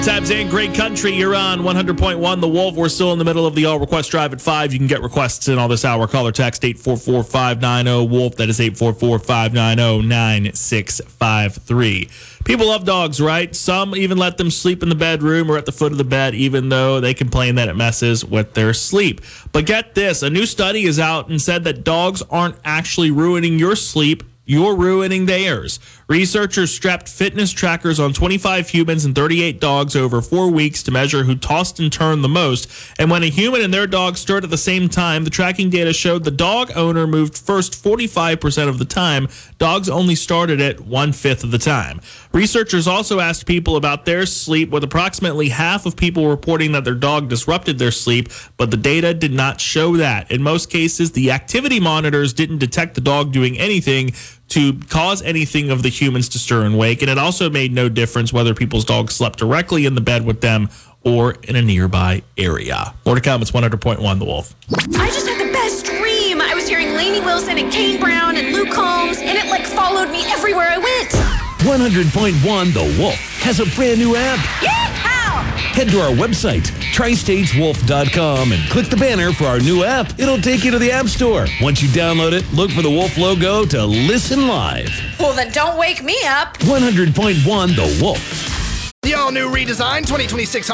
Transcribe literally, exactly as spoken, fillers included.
Tabs and Great Country, you're on one hundred point one The Wolf. We're still in the middle of the All Request Drive at five. You can get requests in all this hour. Call or text eight four four, five nine zero, WOLF. That is eight four four, five nine zero, nine six five three. People love dogs, right? Some even let them sleep in the bedroom or at the foot of the bed, even though they complain that it messes with their sleep. But get this, a new study is out and said that dogs aren't actually ruining your sleep. You're ruining theirs. Researchers strapped fitness trackers on twenty-five humans and thirty-eight dogs over four weeks to measure who tossed and turned the most. And when a human and their dog stirred at the same time, the tracking data showed the dog owner moved first forty-five percent of the time. Dogs only started it one-fifth of the time. Researchers also asked people about their sleep, with approximately half of people reporting that their dog disrupted their sleep, but the data did not show that. In most cases, the activity monitors didn't detect the dog doing anything to cause anything of the humans to stir and wake, and it also made no difference whether people's dogs slept directly in the bed with them or in a nearby area. More to come. It's one hundred point one The Wolf. I just had the best dream. I was hearing Lainey Wilson and Kane Brown and Luke Combs, and it like followed me everywhere I went. one hundred point one The Wolf has a brand new app. Yeehaw! Head to our website, tri states wolf dot com, and click the banner for our new app. It'll take you to the App Store. Once you download it, look for the Wolf logo to listen live. Well, then don't wake me up. one hundred point one The Wolf. The all-new redesigned twenty twenty-six